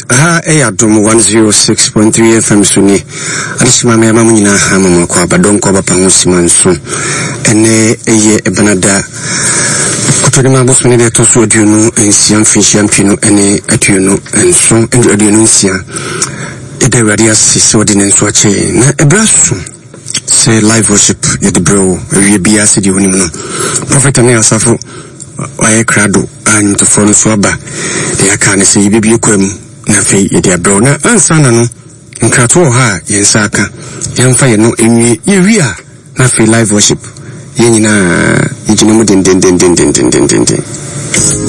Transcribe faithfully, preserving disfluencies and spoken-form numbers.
ha eyadum one oh six point three F M suni adishima me amamu nyina ha mama kwa badonko bapa hosima nso ene eye ebanada kutoni mabusu ne to so aduonu ensiam finchiam pino ene aduonu enso ene aduonu nsia ede radia sisi odine nso ache na ebrasu say live worship yede bro we bia se di honim no prophet ane asafo waye krado anyi to fo no so aba de aka ne se yibi kwam na fe yede abro na ansa na no nkrato ha yensa aka yemfa ye no enwie ye wi a na fe live worship ye nyina yigine mu den den den den den den den